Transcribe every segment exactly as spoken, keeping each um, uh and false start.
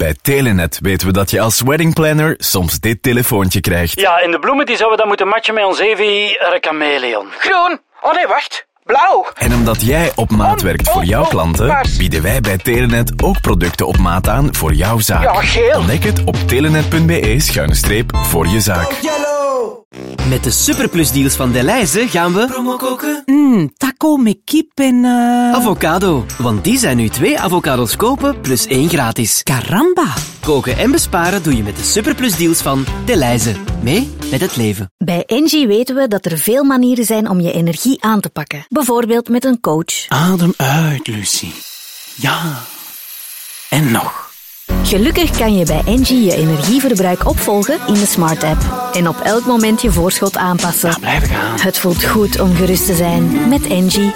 Bij Telenet weten we dat je als weddingplanner soms dit telefoontje krijgt. Ja, en de bloemen die zouden dan moeten matchen met ons Evi Chameleon. Groen. Oh nee, wacht. Blauw. En omdat jij op maat werkt voor jouw klanten, bieden wij bij Telenet ook producten op maat aan voor jouw zaak. Ja, geel. Ontdek het op telenet.be schuine streep voor je zaak. Met de Superplus-deals van Delhaize gaan we... Promo koken? Mmm, taco met kip en... Uh... avocado. Want die zijn nu twee avocados kopen plus één gratis. Caramba! Koken en besparen doe je met de Superplus-deals van Delhaize. Mee met het leven. Bij Engie weten we dat er veel manieren zijn om je energie aan te pakken. Bijvoorbeeld met een coach. Adem uit, Lucie. Ja. En nog. Gelukkig kan je bij Engie je energieverbruik opvolgen in de Smart App. En op elk moment je voorschot aanpassen. Ja, blijf gaan. Het voelt goed om gerust te zijn met Engie.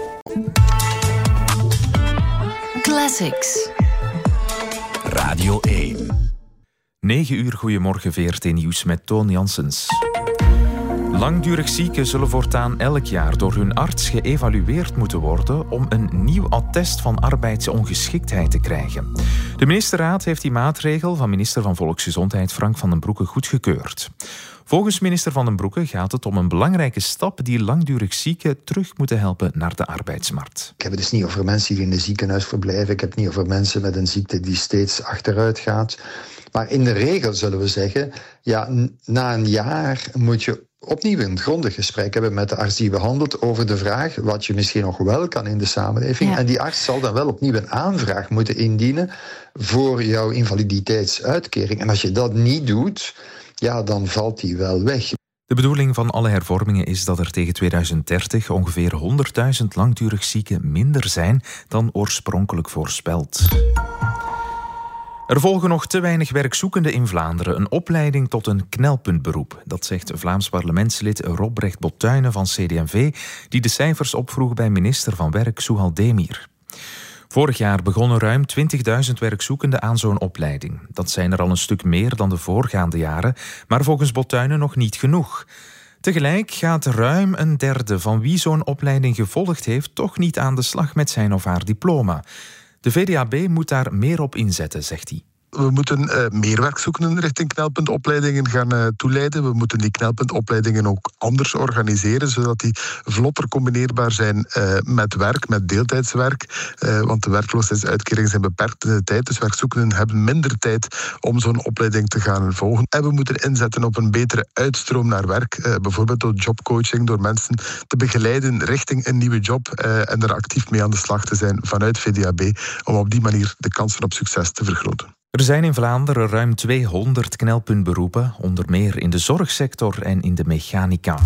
Classics. Radio één. negen uur, goedemorgen, V R T Nieuws met Toon Janssens. Langdurig zieken zullen voortaan elk jaar door hun arts geëvalueerd moeten worden om een nieuw attest van arbeidsongeschiktheid te krijgen. De ministerraad heeft die maatregel van minister van Volksgezondheid Frank van den Broeke goedgekeurd. Volgens minister Van den Broeke gaat het om een belangrijke stap die langdurig zieken terug moeten helpen naar de arbeidsmarkt. Ik heb het dus niet over mensen die in een ziekenhuis verblijven. Ik heb het niet over mensen met een ziekte die steeds achteruit gaat. Maar in de regel zullen we zeggen, ja, na een jaar moet je opnieuw een grondig gesprek hebben met de arts die behandelt over de vraag wat je misschien nog wel kan in de samenleving. Ja. En die arts zal dan wel opnieuw een aanvraag moeten indienen voor jouw invaliditeitsuitkering. En als je dat niet doet, ja, dan valt die wel weg. De bedoeling van alle hervormingen is dat er tegen tweeduizend dertig ongeveer honderdduizend langdurig zieken minder zijn dan oorspronkelijk voorspeld. Er volgen nog te weinig werkzoekenden in Vlaanderen een opleiding tot een knelpuntberoep. Dat zegt Vlaams parlementslid Robrecht Bottuinen van C D en V, die de cijfers opvroeg bij minister van Werk Souhal Demir. Vorig jaar begonnen ruim twintigduizend werkzoekenden aan zo'n opleiding. Dat zijn er al een stuk meer dan de voorgaande jaren, maar volgens Bottuinen nog niet genoeg. Tegelijk gaat ruim een derde van wie zo'n opleiding gevolgd heeft toch niet aan de slag met zijn of haar diploma. De V D A B moet daar meer op inzetten, zegt hij. We moeten uh, meer werkzoekenden richting knelpuntopleidingen gaan uh, toeleiden. We moeten die knelpuntopleidingen ook anders organiseren, zodat die vlotter combineerbaar zijn uh, met werk, met deeltijdswerk. Uh, want de werkloosheidsuitkeringen zijn beperkt in de tijd, dus werkzoekenden hebben minder tijd om zo'n opleiding te gaan volgen. En we moeten inzetten op een betere uitstroom naar werk, uh, bijvoorbeeld door jobcoaching, door mensen te begeleiden richting een nieuwe job uh, en er actief mee aan de slag te zijn vanuit V D A B, om op die manier de kansen op succes te vergroten. Er zijn in Vlaanderen ruim tweehonderd knelpuntberoepen, onder meer in de zorgsector en in de mechanica.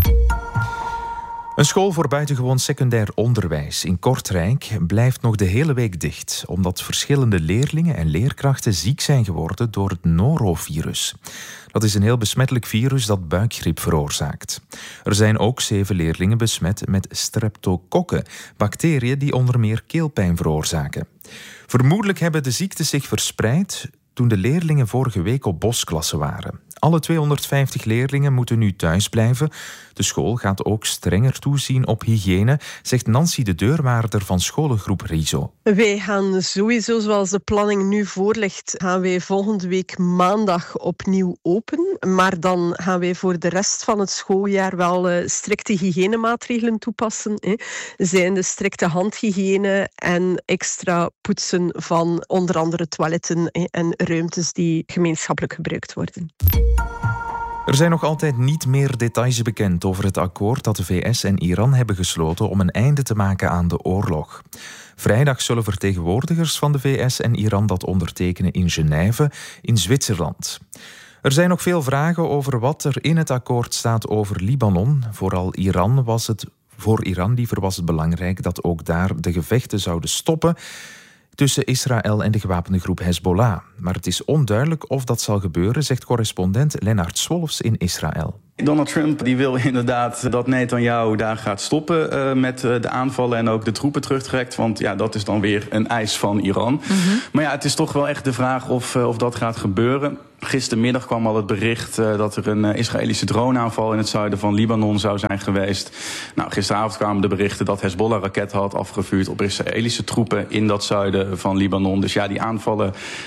Een school voor buitengewoon secundair onderwijs in Kortrijk blijft nog de hele week dicht, omdat verschillende leerlingen en leerkrachten ziek zijn geworden door het norovirus. Dat is een heel besmettelijk virus dat buikgriep veroorzaakt. Er zijn ook zeven leerlingen besmet met streptokokken, bacteriën die onder meer keelpijn veroorzaken. Vermoedelijk hebben de ziektes zich verspreid toen de leerlingen vorige week op bosklasse waren. Alle tweehonderdvijftig leerlingen moeten nu thuis blijven. De school gaat ook strenger toezien op hygiëne, zegt Nancy de deurwaarder van scholengroep Riso. Wij gaan sowieso, zoals de planning nu voorligt, gaan wij volgende week maandag opnieuw open. Maar dan gaan wij voor de rest van het schooljaar wel uh, strikte hygiënemaatregelen toepassen. Hè. Zijn de strikte handhygiëne en extra poetsen van onder andere toiletten hè, en ruimtes die gemeenschappelijk gebruikt worden. Er zijn nog altijd niet meer details bekend over het akkoord dat de V S en Iran hebben gesloten om een einde te maken aan de oorlog. Vrijdag zullen vertegenwoordigers van de V S en Iran dat ondertekenen in Genève, in Zwitserland. Er zijn nog veel vragen over wat er in het akkoord staat over Libanon. Vooral Iran was het, voor Iran liever was het belangrijk dat ook daar de gevechten zouden stoppen tussen Israël en de gewapende groep Hezbollah. Maar het is onduidelijk of dat zal gebeuren, zegt correspondent Lennart Swolfs in Israël. Donald Trump die wil inderdaad dat Netanyahu daar gaat stoppen uh, met uh, de aanvallen en ook de troepen terugtrekt. Want ja, dat is dan weer een eis van Iran. Mm-hmm. Maar ja, het is toch wel echt de vraag of, uh, of dat gaat gebeuren. Gistermiddag kwam al het bericht uh, dat er een uh, Israëlische droneaanval in het zuiden van Libanon zou zijn geweest. Nou, gisteravond kwamen de berichten dat Hezbollah raketten had afgevuurd op Israëlische troepen in dat zuiden van Libanon. Dus ja, die aanvallen die gaan nog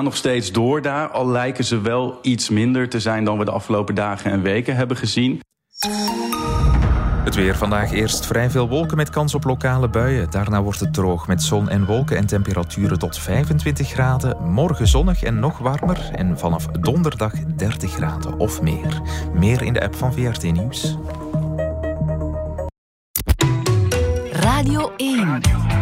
nog steeds door daar, al lijken ze wel iets minder te zijn dan we de afgelopen dagen en weken hebben gezien. Het weer vandaag eerst vrij veel wolken met kans op lokale buien. Daarna wordt het droog met zon en wolken en temperaturen tot vijfentwintig graden. Morgen zonnig en nog warmer. En vanaf donderdag dertig graden of meer. Meer in de app van V R T Nieuws. Radio één.